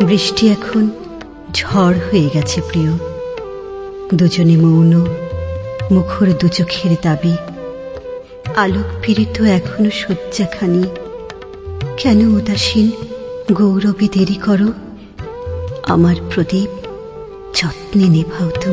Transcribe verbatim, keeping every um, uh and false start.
বৃষ্টি এখন ঝড় হয়ে গেছে প্রিয়, দুজনে মৌন, মুখর দু চোখের দাবি। আলোক পীড়িত এখনো শয্যাখানি, কেন উদাসীন গৌরবে দেরি করো? আমার প্রদীপ যত্নে নেভাও তুমি।